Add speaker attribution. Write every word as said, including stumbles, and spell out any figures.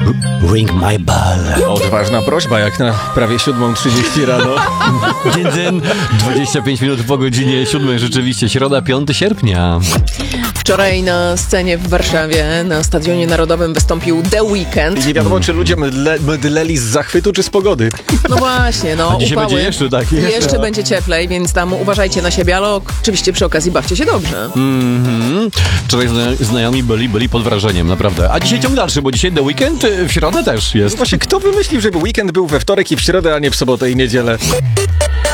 Speaker 1: Ring my bell.
Speaker 2: Odważna prośba, jak na prawie siódma trzydzieści rano.
Speaker 1: Dzień, dzień, dwadzieścia pięć minut po godzinie siódmej, rzeczywiście, środa, piątego sierpnia.
Speaker 3: Wczoraj na scenie w Warszawie, na Stadionie Narodowym wystąpił The Weeknd.
Speaker 2: I nie wiadomo, czy ludzie mydle, mydleli z zachwytu, czy z pogody.
Speaker 3: No właśnie, no
Speaker 1: A dzisiaj
Speaker 3: upały.
Speaker 1: będzie jeszcze tak. Jeszcze,
Speaker 3: Jeszcze będzie cieplej, więc tam uważajcie na siebie, ale oczywiście przy okazji bawcie się dobrze.
Speaker 1: Mhm. Wczoraj zna- znajomi byli, byli pod wrażeniem, naprawdę. A dzisiaj ciąg dalszy, bo dzisiaj The Weeknd w środę też jest.
Speaker 2: Właśnie, kto wymyślił, żeby weekend był we wtorek i w środę, a nie w sobotę i niedzielę?